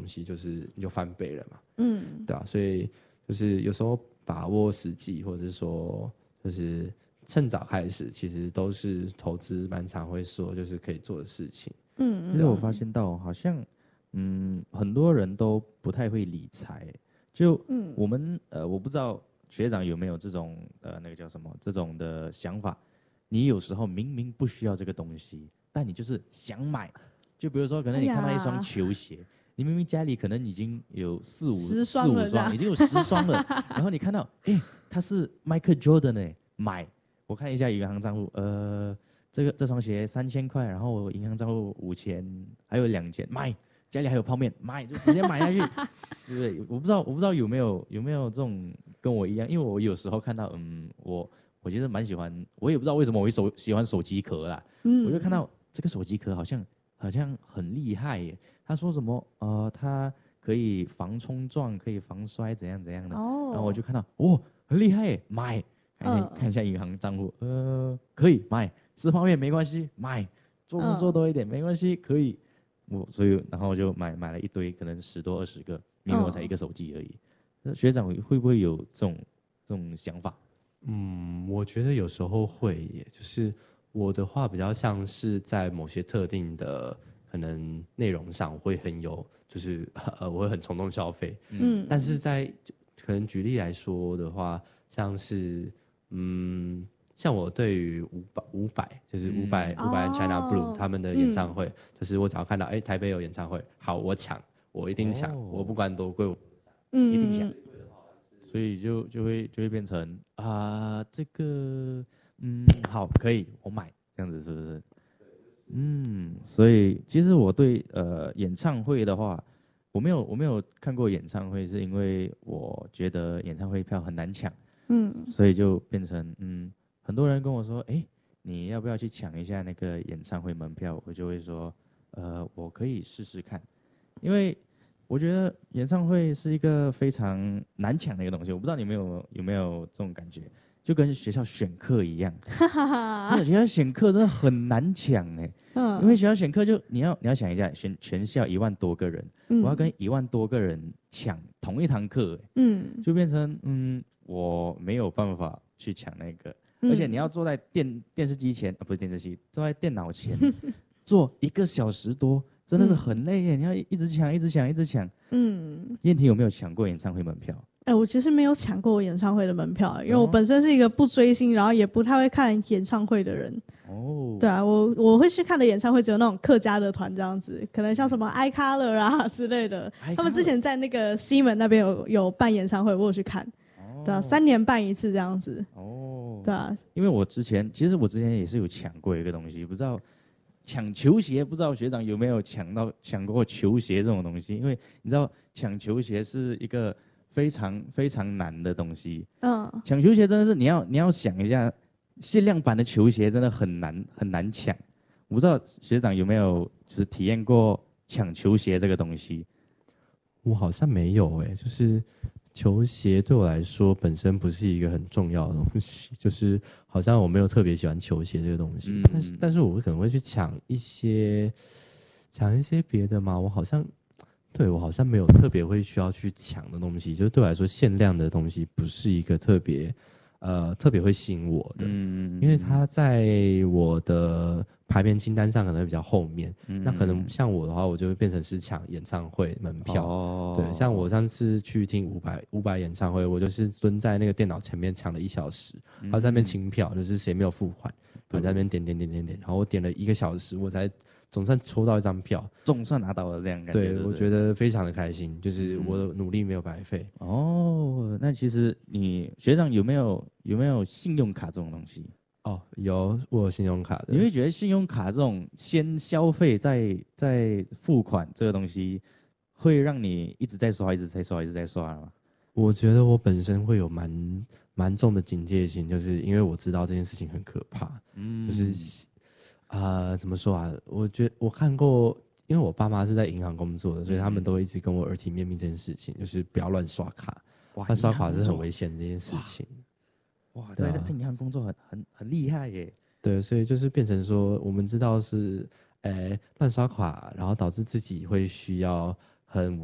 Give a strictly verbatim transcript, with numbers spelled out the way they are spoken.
西，就是你就翻倍了嘛， 嗯， 对啊，所以就是有时候把握时机，或者是说就是趁早开始，其实都是投资蛮常会说就是可以做的事情。 嗯， 其实我发现到好像，嗯，很多人都不太会理财。就我们呃，我不知道学长有没有这种呃那个叫什么这种的想法。你有时候明明不需要这个东西，但你就是想买。就比如说，可能你看到一双球鞋，你明明家里可能已经有四五四五双，已经有十双了，然后你看到，哎，它是 Michael Jordan 哎，买。我看一下银行账户，呃，这个这双鞋三千块，然后我银行账户五千，还有两千，买。家里还有泡面，买就直接买下去，对不对？我不知道，我不知道有没有有没有这种跟我一样，因为我有时候看到，嗯，我我其实蛮喜欢，我也不知道为什么我会手喜欢手机壳啦，嗯，我就看到这个手机壳好像好像很厉害耶，他说什么呃，它可以防冲撞，可以防摔，怎样怎样的，哦，然后我就看到，哦，很厉害耶，买，看一下、嗯、看一下银行账户，呃，可以买，吃泡面没关系，买，做工作多一点、嗯、没关系，可以。我所以，然后就买买了一堆，可能十多二十个，明明我才一个手机而已。那、哦、学长会不会有这种这种想法？ 嗯，我觉得有时候会耶，就是我的话比较像是在某些特定的可能内容上会很有，就是呃我会很冲动消费。嗯，但是在可能举例来说的话，像是嗯。像我对于伍佰，伍佰就是伍佰，伍佰和 China Blue 他们的演唱会，嗯、就是我只要看到哎、欸、台北有演唱会，好我抢，我一定抢，哦、我不管多贵，我嗯一定抢。所以就就会就会变成啊、呃、这个嗯好可以我买这样子是不是？嗯，所以其实我对呃演唱会的话，我没有我没有看过演唱会，是因为我觉得演唱会票很难抢，嗯，所以就变成嗯。很多人跟我说：“哎，你要不要去抢一下那个演唱会门票？”我就会说：“呃，我可以试试看，因为我觉得演唱会是一个非常难抢的一个东西。我不知道你们有有没有这种感觉，就跟学校选课一样。真的，学校选课真的很难抢哎。嗯，因为学校选课就你要你要想一下，选全校一万多个人，嗯、我要跟一万多个人抢同一堂课，嗯，就变成嗯，我没有办法去抢那个。”而且你要坐在电电视机前啊，不是电视机，坐在电脑前坐一个小时多，真的是很累耶！嗯、你要一直抢，一直抢，一直抢。嗯，燕婷有没有抢过演唱会门票？ 哎、欸，我其实没有抢过演唱会的门票，因为我本身是一个不追星，然后也不太会看演唱会的人。哦，对啊，我我会去看的演唱会只有那种客家的团这样子，可能像什么 iColor 啊之类的。他们之前在那个西门那边有有办演唱会，我有去看。对啊，三年办一次这样子。哦，对啊， 因为我之前其实我之前也是有抢过一个东西，不知道抢球鞋，不知道学长有没有抢到抢过球鞋这种东西？因为你知道抢球鞋是一个非常非常难的东西。嗯，抢球鞋真的是你要你要想一下，限量版的球鞋真的很难很难抢。我不知道学长有没有就是体验过抢球鞋这个东西？ 我好像没有哎、欸，就是。球鞋对我来说本身不是一个很重要的东西，就是好像我没有特别喜欢球鞋这个东西，嗯、但是但是我可能会去抢一些抢一些别的嘛，我好像对我好像没有特别会需要去抢的东西，就是对我来说限量的东西不是一个特别呃特别会吸引我的，嗯、因为它在我的排片清单上可能会比较后面，嗯、那可能像我的话，我就会变成是抢演唱会门票。哦，对，像我上次去听伍佰伍佰演唱会，我就是蹲在那个电脑前面抢了一小时，然后在那边清票，就是谁没有付款，我在那边点点点点点，然后我点了一个小时，我才总算抽到一张票， 总算拿到了这样感觉。 对， 是是我觉得非常的开心，就是我的努力没有白费。 嗯、哦，那其实你学长有没有有没有信用卡这种东西？ 哦，有，我有信用卡的。 你会觉得信用卡这种先消费再再付款这个东西，会让你一直在刷、一直在刷、一直在刷吗？ 我觉得我本身会有蛮蛮重的警戒心，就是因为我知道这件事情很可怕。嗯，就是啊、呃，怎么说啊？我觉得我看过，因为我爸妈是在银行工作的，所以他们都一直跟我耳提面命这件事情，就是不要乱刷卡。乱刷卡是很危险的这件事情。 哇，在在银行工作很很很厉害耶。 对，所以就是变成说，我们知道是，诶，乱刷卡，然后导致自己会需要很